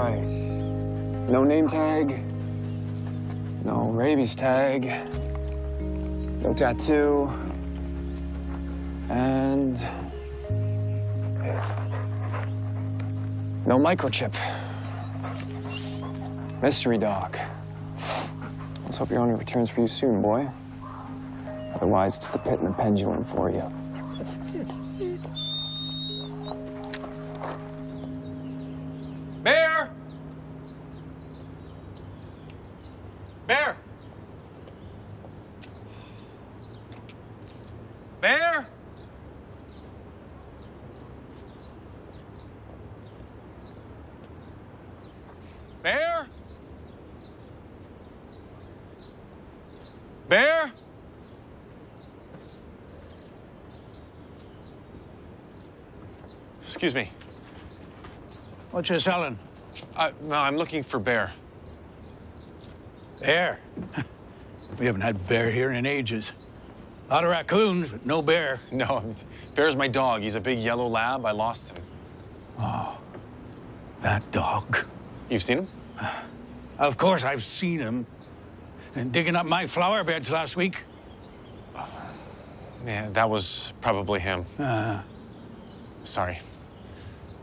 right. No name tag. No rabies tag. No tattoo. And no microchip. Mystery dog. Let's hope your owner returns for you soon, boy. Otherwise, it's the pit and the pendulum for you. Bear! Bear! Bear! Bear? Bear? Excuse me. What you selling? No, I'm looking for Bear. Bear. We haven't had bear here in ages. A lot of raccoons, but no bear. No, Bear's my dog. He's a big yellow lab. I lost him. Oh, that dog. You've seen him? Of course I've seen him. And digging up my flower beds last week. Yeah, that was probably him. Sorry.